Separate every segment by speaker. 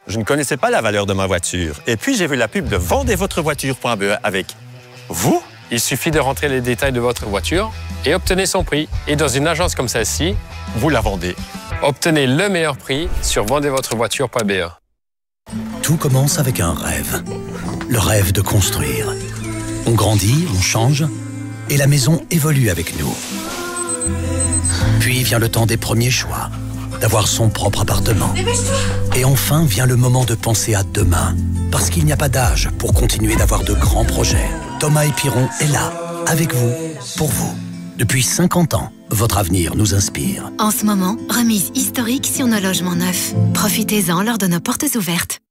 Speaker 1: je ne connaissais pas la valeur de ma voiture. Et puis, j'ai vu la pub de vendezvotrevoiture.be avec vous.
Speaker 2: Il suffit de rentrer les détails de votre voiture et obtenez son prix. Et dans une agence comme celle-ci,
Speaker 1: Vous la vendez.
Speaker 2: obtenez le meilleur prix sur vendezvotrevoiture.be.
Speaker 3: Tout commence avec un rêve. Le rêve de construire. On grandit, on change, et la maison évolue avec nous. Puis vient le temps des premiers choix, d'avoir son propre appartement. Et enfin vient le moment de penser à demain, parce qu'il n'y a pas d'âge pour continuer d'avoir de grands projets. Thomas et Piron est là, avec vous, pour vous. Depuis 50 ans, votre avenir nous inspire.
Speaker 4: En ce moment, remise historique sur nos logements neufs. Profitez-en lors de nos portes ouvertes.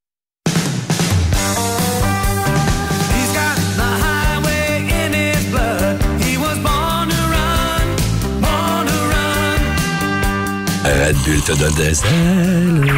Speaker 3: Red Bull te donne des ailes.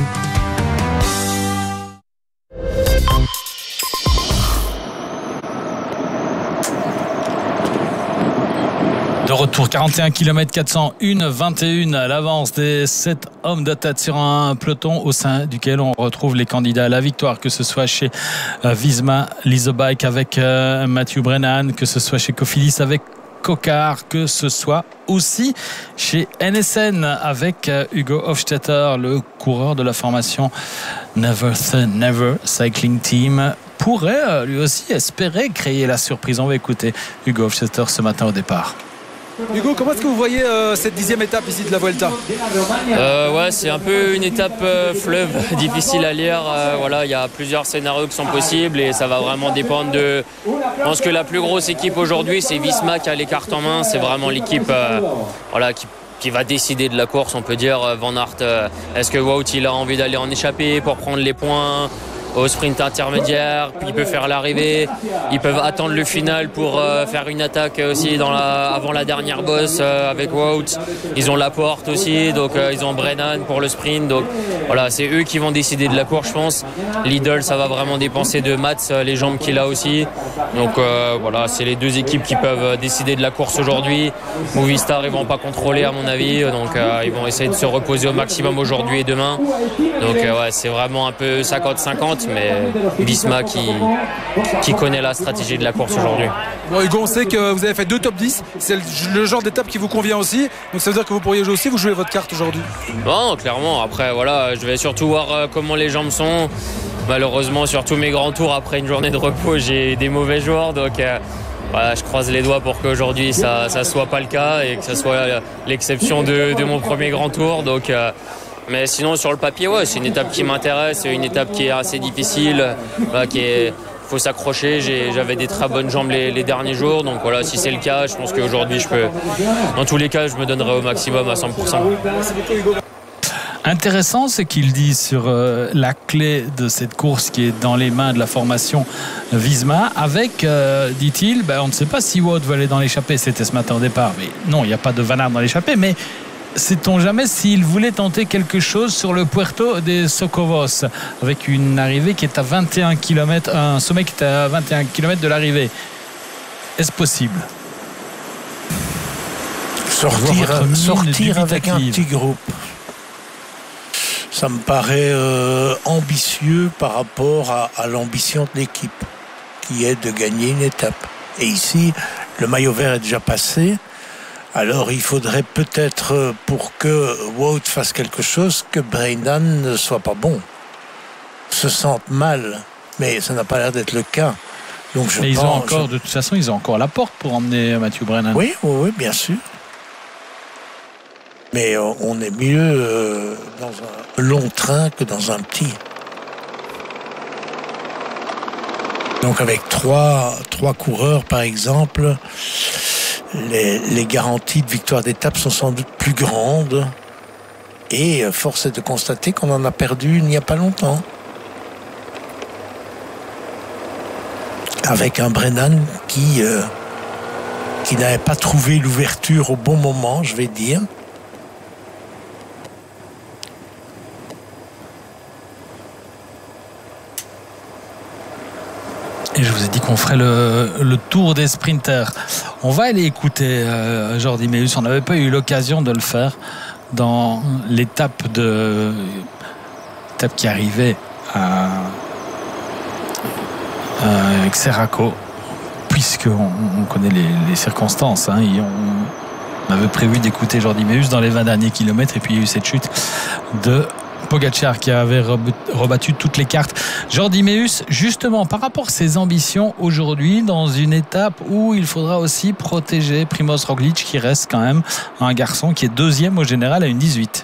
Speaker 5: De retour, 41 km 401, 21 à l'avance des 7 hommes de tête sur un peloton au sein duquel on retrouve les candidats à la victoire, que ce soit chez Visma Leasebike avec Matthew Brennan, que ce soit chez Cofidis avec Cocard, que ce soit aussi chez NSN avec Hugo Hofstetter, le coureur de la formation Never Say Never Cycling Team, pourrait lui aussi espérer créer la surprise. On va écouter Hugo Hofstetter ce matin au départ.
Speaker 6: Hugo, comment est-ce que vous voyez cette 10e étape ici de la Vuelta ?
Speaker 7: Ouais, c'est un peu une étape fleuve difficile à lire. Voilà, il y a plusieurs scénarios qui sont possibles et ça va vraiment dépendre de. Je pense que la plus grosse équipe aujourd'hui, c'est Visma qui a les cartes en main. C'est vraiment l'équipe voilà, qui va décider de la course, on peut dire. Van Aert, est-ce que Wout il a envie d'aller en échapper pour prendre les points au sprint intermédiaire, puis il peut faire l'arrivée, ils peuvent attendre le final pour faire une attaque aussi avant la dernière bosse avec Wout. Ils ont Laporte aussi, donc ils ont Brennan pour le sprint, donc voilà, c'est eux qui vont décider de la course, je pense. Lidl, ça va vraiment dépenser de Mats, les jambes qu'il a aussi, donc voilà, c'est les deux équipes qui peuvent décider de la course aujourd'hui. Movistar, ils vont pas contrôler à mon avis, donc ils vont essayer de se reposer au maximum aujourd'hui et demain, donc ouais, c'est vraiment un peu 50-50, mais Visma qui connaît la stratégie de la course aujourd'hui.
Speaker 6: Bon, Hugo, on sait que vous avez fait 2 top 10, c'est le genre d'étape qui vous convient aussi, donc ça veut dire que vous pourriez jouer aussi, vous jouez votre carte aujourd'hui.
Speaker 7: Non, clairement, après voilà, je vais surtout voir comment les jambes sont. Malheureusement, sur tous mes grands tours, après une journée de repos, j'ai des mauvais jours, donc voilà, je croise les doigts pour qu'aujourd'hui ça soit pas le cas et que ça soit l'exception de mon premier grand tour, donc mais sinon sur le papier, ouais, c'est une étape qui m'intéresse, c'est une étape qui est assez difficile, faut s'accrocher. J'avais des très bonnes jambes les derniers jours, donc voilà, si c'est le cas, je pense qu'aujourd'hui je peux, dans tous les cas, je me donnerai au maximum à 100%.
Speaker 5: Intéressant ce qu'il dit sur la clé de cette course qui est dans les mains de la formation Visma avec, dit-il, on ne sait pas si Wout va aller dans l'échappée, c'était ce matin au départ, mais non, il n'y a pas de Van Aert dans l'échappée, mais sait-on jamais s'il voulait tenter quelque chose sur le Puerto de Socovos avec une arrivée qui est à 21 km, un sommet qui est à 21 km de l'arrivée. Est-ce possible ?
Speaker 8: Sortir avec un petit groupe. Ça me paraît ambitieux par rapport à l'ambition de l'équipe qui est de gagner une étape. Et ici, le maillot vert est déjà passé. Alors il faudrait peut-être, pour que Wout fasse quelque chose, que Brennan ne soit pas bon, se sente mal, mais ça n'a pas l'air d'être le cas. Donc
Speaker 5: de toute façon, ils ont encore la porte pour emmener Matthew Brennan.
Speaker 8: Oui, bien sûr. Mais on est mieux dans un long train que dans un petit. Donc avec trois coureurs, par exemple, les garanties de victoire d'étape sont sans doute plus grandes. Et force est de constater qu'on en a perdu il n'y a pas longtemps. Avec un Brennan qui n'avait pas trouvé l'ouverture au bon moment, je vais dire.
Speaker 5: Et je vous ai dit qu'on ferait le tour des sprinters. On va aller écouter Jordi Meeus. On n'avait pas eu l'occasion de le faire dans l'étape qui arrivait Xeraco, puisqu'on connaît les circonstances. Hein, on avait prévu d'écouter Jordi Meeus dans les 20 derniers kilomètres et puis il y a eu cette chute de Pogacar qui avait rebattu toutes les cartes. Jordi Meeus, justement, par rapport à ses ambitions aujourd'hui, dans une étape où il faudra aussi protéger Primož Roglič, qui reste quand même un garçon qui est deuxième au général à une 18.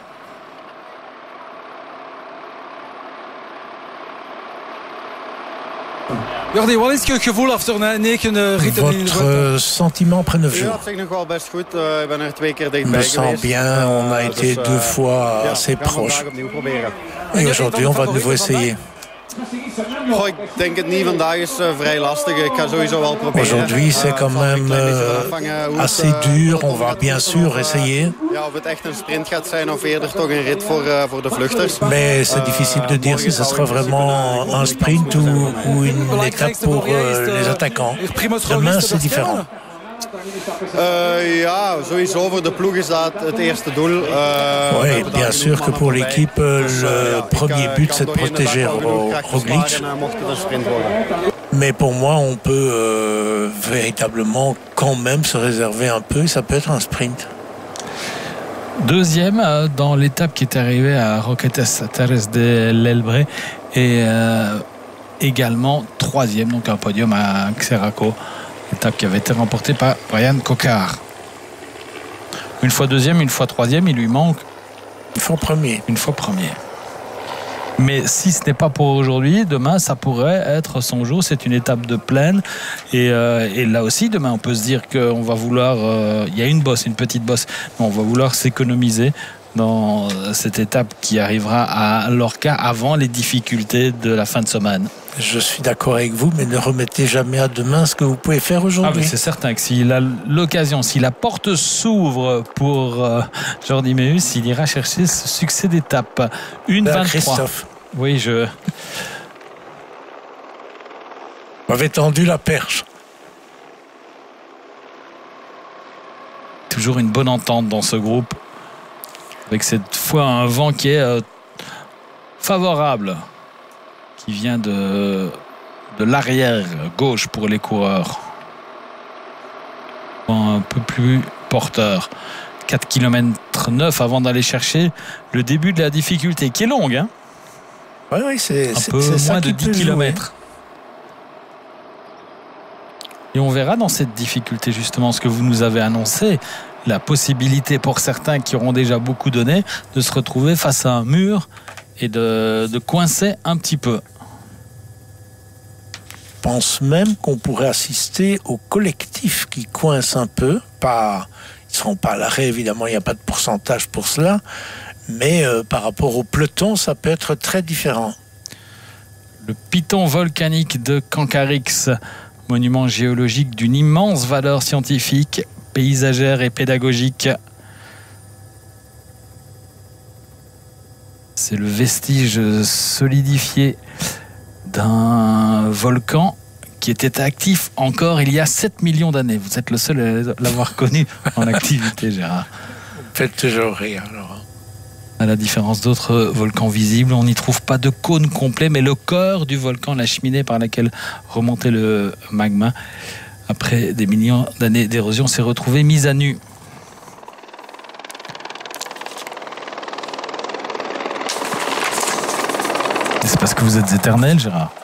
Speaker 6: Jordi, wat is je gevoel after 9 ritten?
Speaker 8: Votre sentiment après 9 jours? Je me sens bien, on a été 2 fois assez proches. Et aujourd'hui, on va de nouveau essayer. Aujourd'hui, c'est quand même assez dur. On va bien sûr essayer. Mais c'est difficile de dire si ce sera vraiment un sprint ou une étape pour les attaquants. Demain, c'est différent. Oui, bien sûr que pour l'équipe, le premier but, c'est de protéger Roglič. Mais pour moi, on peut véritablement quand même se réserver un peu. Ça peut être un sprint.
Speaker 5: Deuxième dans l'étape qui est arrivée à Roquetas Terres de l'Elbre et également troisième, donc un podium à Xeraco. Étape qui avait été remportée par Brian Cocard. Une fois deuxième, une fois troisième, il lui manque
Speaker 8: une fois premier.
Speaker 5: Une fois premier. Mais si ce n'est pas pour aujourd'hui, demain ça pourrait être son jour. C'est une étape de plaine et là aussi demain on peut se dire qu'on va vouloir il y a une bosse, une petite bosse, on va vouloir s'économiser dans cette étape qui arrivera à Lorca avant les difficultés de la fin de semaine.
Speaker 8: Je suis d'accord avec vous, mais ne remettez jamais à demain ce que vous pouvez faire aujourd'hui.
Speaker 5: C'est certain que s'il a l'occasion, si la porte s'ouvre pour Jordi Meeus, il ira chercher ce succès d'étape. 1:23.
Speaker 8: Christophe.
Speaker 5: Oui, je
Speaker 8: m'avais tendu la perche.
Speaker 5: Toujours une bonne entente dans ce groupe, avec cette fois un vent qui est favorable, qui vient de l'arrière gauche pour les coureurs. Un peu plus porteur. 4 km 9 avant d'aller chercher le début de la difficulté, qui est longue. Hein,
Speaker 8: oui, c'est
Speaker 5: un peu moins de 10 km. Et on verra dans cette difficulté justement ce que vous nous avez annoncé, la possibilité pour certains qui auront déjà beaucoup donné de se retrouver face à un mur et de coincer un petit peu.
Speaker 8: Je pense même qu'on pourrait assister au collectif qui coince un peu. Ils ne seront pas à l'arrêt, évidemment, il n'y a pas de pourcentage pour cela. Mais par rapport au peloton, ça peut être très différent.
Speaker 5: Le piton volcanique de Kankarix, monument géologique d'une immense valeur scientifique, paysagère et pédagogique. C'est le vestige solidifié d'un volcan qui était actif encore il y a 7 millions d'années. Vous êtes le seul à l'avoir connu en activité, Gérard.
Speaker 8: Faites toujours rire, Laurent.
Speaker 5: À la différence d'autres volcans visibles, on n'y trouve pas de cône complet, mais le cœur du volcan, la cheminée par laquelle remontait le magma, après des millions d'années d'érosion, s'est retrouvé mise à nu. C'est parce que vous êtes éternel, Gérard.